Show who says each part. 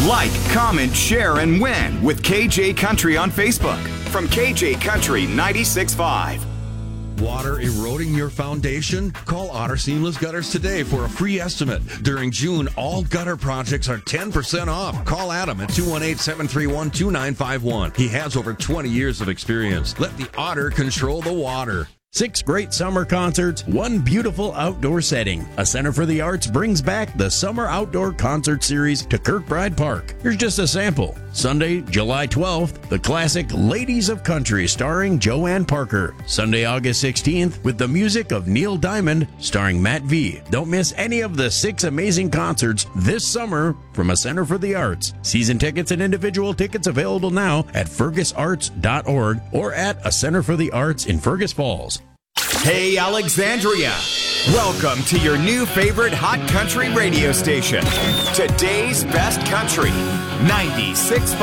Speaker 1: Like, comment, share, and win with KJ Country on Facebook from KJ Country 96.5.
Speaker 2: Water eroding your foundation? Call Otter Seamless Gutters today for a free estimate. During June, all gutter projects are 10% off. Call Adam at 218-731-2951. He has over 20 years of experience. Let the Otter control the water.
Speaker 3: 6 great summer concerts, 1 beautiful outdoor setting. A Center for the Arts brings back the Summer Outdoor Concert Series to Kirkbride Park. Here's just a sample. Sunday, July 12th, the classic Ladies of Country starring Joanne Parker. Sunday, August 16th, with the music of Neil Diamond starring Matt V. Don't miss any of the 6 amazing concerts this summer from A Center for the Arts. Season tickets and individual tickets available now at fergusarts.org or at A Center for the Arts in Fergus Falls.
Speaker 1: Hey, Alexandria. Welcome to your new favorite hot country radio station. Today's best country, 96.5